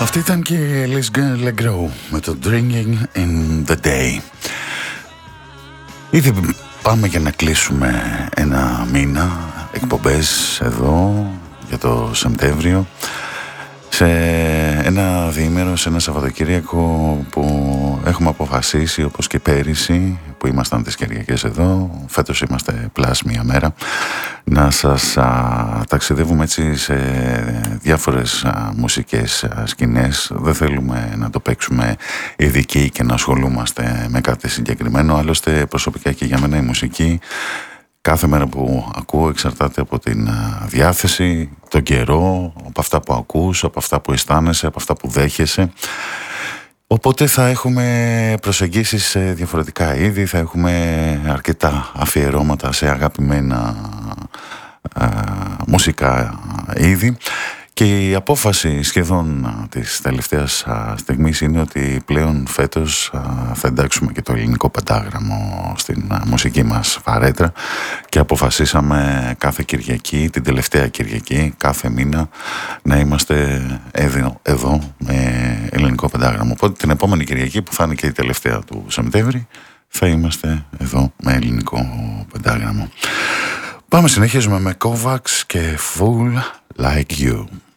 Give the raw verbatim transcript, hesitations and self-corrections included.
Αυτή ήταν και η Liz Legros με το Drinking in the Day. Ήδη πάμε για να κλείσουμε ένα μήνα εκπομπές εδώ για το Σεπτέμβριο, σε ένα διήμερο, σε ένα Σαββατοκύριακο που έχουμε αποφασίσει, όπως και πέρυσι που ήμασταν τις Κυριακές εδώ, φέτος είμαστε πλάς μία μέρα, να σας α, ταξιδεύουμε έτσι σε διάφορες α, μουσικές α, σκηνές. Δεν θέλουμε να το παίξουμε ειδικοί και να ασχολούμαστε με κάτι συγκεκριμένο. Άλλωστε προσωπικά και για μένα η μουσική, κάθε μέρα που ακούω εξαρτάται από την διάθεση, τον καιρό, από αυτά που ακούς, από αυτά που αισθάνεσαι, από αυτά που δέχεσαι. Οπότε θα έχουμε προσεγγίσεις σε διαφορετικά είδη, θα έχουμε αρκετά αφιερώματα σε αγαπημένα α, μουσικά είδη. Και η απόφαση σχεδόν της τελευταίας στιγμής είναι ότι πλέον φέτος θα εντάξουμε και το ελληνικό πεντάγραμμο στην μουσική μας φαρέτρα και αποφασίσαμε κάθε Κυριακή, την τελευταία Κυριακή, κάθε μήνα να είμαστε εδώ, εδώ με ελληνικό πεντάγραμμο. Οπότε την επόμενη Κυριακή, που θα είναι και η τελευταία του Σεπτέμβρη, θα είμαστε εδώ με ελληνικό πεντάγραμμο. Πάμε, συνεχίζουμε με Kovacs και Fool Like You.